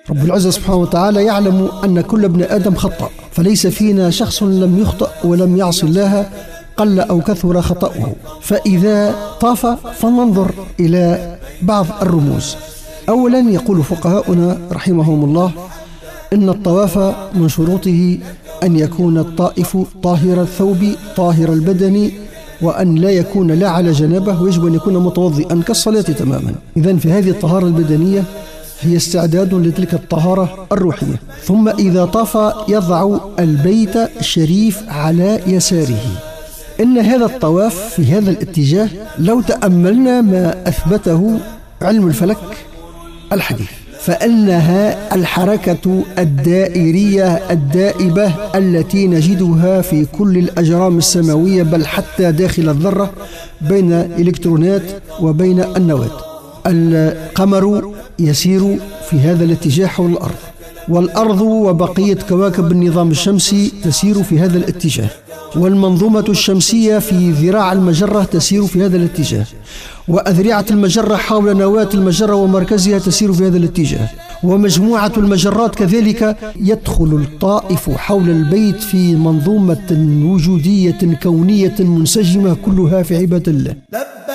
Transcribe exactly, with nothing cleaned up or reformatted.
رب العزة سبحانه وتعالى يعلم أن كل ابن آدم خطأ، فليس فينا شخص لم يخطأ ولم يعص الله قل أو كثر خطأه. فإذا طاف فننظر إلى بعض الرموز. أولا يقول فقهاؤنا رحمهم الله إن الطواف من شروطه أن يكون الطائف طاهر الثوب طاهر البدن، وأن لا يكون لا على جنابه، ويجب أن يكون متوضئا كالصلاة تماما. إذن في هذه الطهارة البدنية هي استعداد لتلك الطهارة الروحية. ثم إذا طاف يضع البيت الشريف على يساره. إن هذا الطواف في هذا الاتجاه لو تأملنا ما أثبته علم الفلك الحديث، فإنها الحركة الدائرية الدائبة التي نجدها في كل الأجرام السماوية، بل حتى داخل الذرة بين الإلكترونات وبين النواة. القمر يسير في هذا الاتجاه حول الأرض، والأرض وبقية كواكب النظام الشمسي تسير في هذا الاتجاه، والمنظومة الشمسية في ذراع المجرة تسير في هذا الاتجاه، وأذرعة المجرة حول نواة المجرة ومركزها تسير في هذا الاتجاه، ومجموعة المجرات كذلك. يدخل الطائف حول البيت في منظومة وجودية كونية منسجمة كلها في عبادة الله.